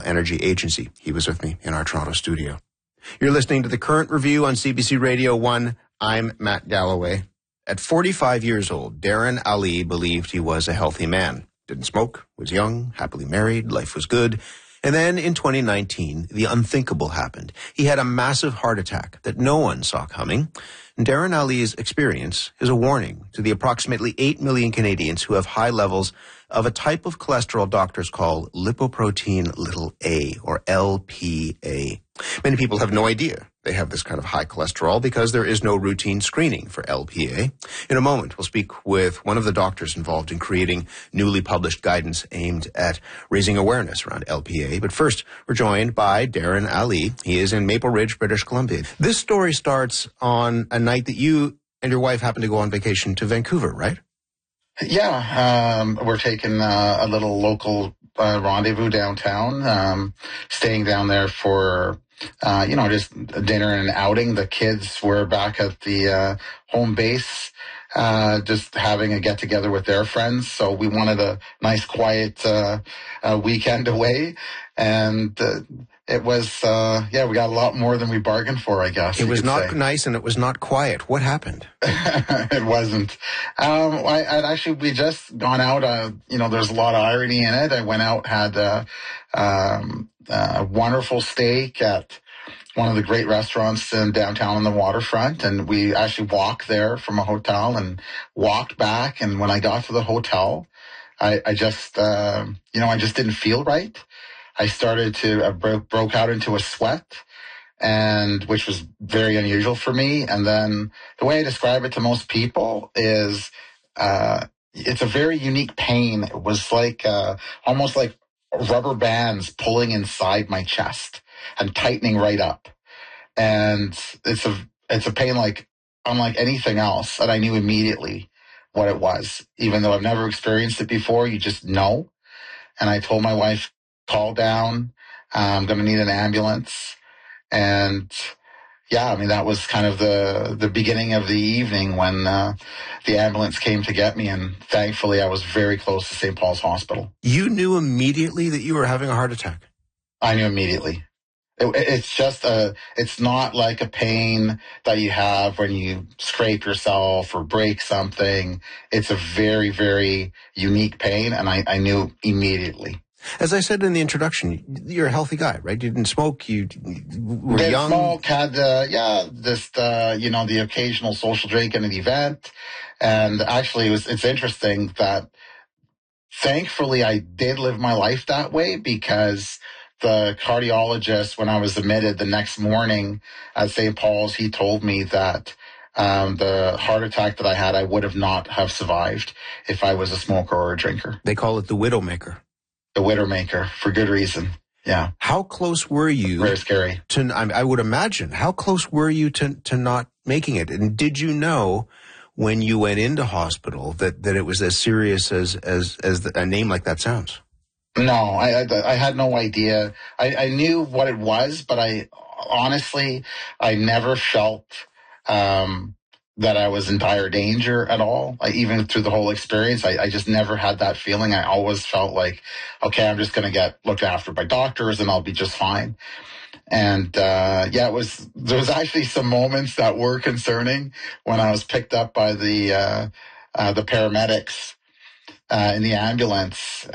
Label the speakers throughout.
Speaker 1: Energy Agency. He was with me in our Toronto studio. You're listening to The Current Review on CBC Radio 1. I'm Matt Galloway. At 45 years old, Darren Ali believed he was a healthy man. Didn't smoke, was young, happily married, life was good. And then in 2019, the unthinkable happened. He had a massive heart attack that no one saw coming. And Darren Ali's experience is a warning to the approximately 8 million Canadians who have high levels of a type of cholesterol doctors call lipoprotein(a), or LPA. Many people have no idea they have this kind of high cholesterol because there is no routine screening for LPA. In a moment, we'll speak with one of the doctors involved in creating newly published guidance aimed at raising awareness around LPA. But first, we're joined by Darren Ali. He is in Maple Ridge, British Columbia. This story starts on a night that you and your wife happened to go on vacation to Vancouver, right?
Speaker 2: Yeah, we're taking a little local rendezvous downtown, staying down there for, just dinner and an outing. The kids were back at the home base, just having a get-together with their friends. So we wanted a nice, quiet weekend away. And it was, we got a lot more than we bargained for, I guess.
Speaker 1: It was not nice and it was not quiet. What happened?
Speaker 2: It wasn't. We just gone out, there's a lot of irony in it. I went out, had a wonderful steak at one of the great restaurants in downtown on the waterfront. And we actually walked there from a hotel and walked back. And when I got to the hotel, I just didn't feel right. I started to broke out into a sweat, and which was very unusual for me. And then the way I describe it to most people is it's a very unique pain. It was like almost like rubber bands pulling inside my chest and tightening right up. And it's a pain like unlike anything else. And I knew immediately what it was, even though I've never experienced it before. You just know. And I told my wife, call down, I'm going to need an ambulance. And that was kind of the beginning of the evening when the ambulance came to get me. And thankfully, I was very close to St. Paul's Hospital.
Speaker 1: You knew immediately that you were having a heart attack? I
Speaker 2: knew immediately. It's just it's not like a pain that you have when you scrape yourself or break something. It's a very, very unique pain. And I knew immediately.
Speaker 1: As I said in the introduction, you're a healthy guy, right? You didn't smoke, you were
Speaker 2: didn't
Speaker 1: young.
Speaker 2: Smoke, had, the occasional social drink at an event. And actually, it's interesting that thankfully I did live my life that way, because the cardiologist, when I was admitted the next morning at St. Paul's, he told me that the heart attack that I had, I would have not have survived if I was a smoker or a drinker.
Speaker 1: They call it the widowmaker.
Speaker 2: The widowmaker, for good reason. Yeah.
Speaker 1: How close were you?
Speaker 2: Very scary.
Speaker 1: I would imagine. How close were you to not making it? And did you know when you went into hospital that it was as serious as a name like that sounds?
Speaker 2: No, I had no idea. I knew what it was, but I never felt that I was in dire danger at all. Even through the whole experience, I just never had that feeling. I always felt like, okay, I'm just going to get looked after by doctors and I'll be just fine. And there was actually some moments that were concerning when I was picked up by the paramedics in the ambulance.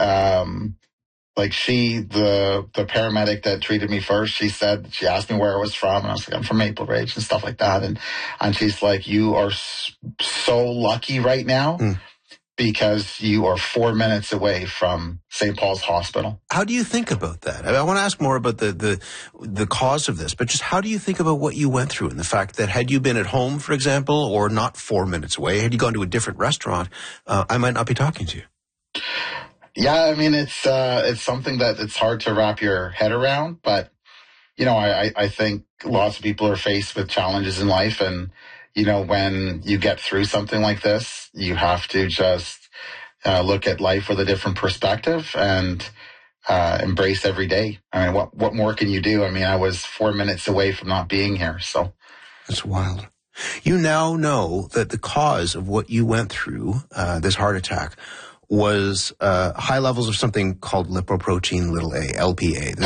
Speaker 2: The paramedic that treated me first, she asked me where I was from, and I was like, I'm from Maple Ridge and stuff like that. And she's like, you are so lucky right now because you are 4 minutes away from St. Paul's Hospital.
Speaker 1: How do you think about that? I want to ask more about the cause of this, but just how do you think about what you went through and the fact that had you been at home, for example, or not 4 minutes away, had you gone to a different restaurant, I might not be talking to you.
Speaker 2: Yeah, it's something that it's hard to wrap your head around, but, I think lots of people are faced with challenges in life, and, when you get through something like this, you have to just look at life with a different perspective and embrace every day. What more can you do? I was 4 minutes away from not being here, so.
Speaker 1: That's wild. You now know that the cause of what you went through, this heart attack, was high levels of something called lipoprotein(a), LPA.